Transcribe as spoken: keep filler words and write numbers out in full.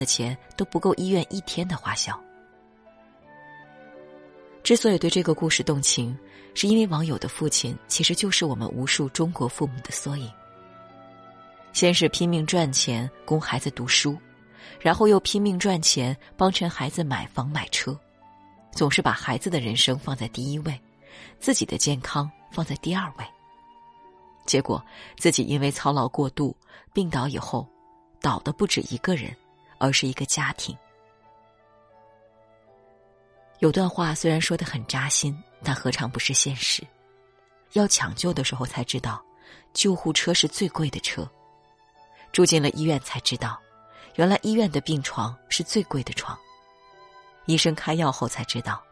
的钱都不够医院一天的花销。之所以对这个故事动情，是因为网友的父亲其实就是我们无数中国父母的缩影。先是拼命赚钱供孩子读书，然后又拼命赚钱帮衬孩子买房买车，总是把孩子的人生放在第一位，自己的健康放在第二位。结果自己因为操劳过度病倒以后，倒的不止一个人，而是一个家庭。有段话虽然说得很扎心，但何尝不是现实。要抢救的时候才知道，救护车是最贵的车。住进了医院才知道，原来医院的病床是最贵的床。医生开药后才知道，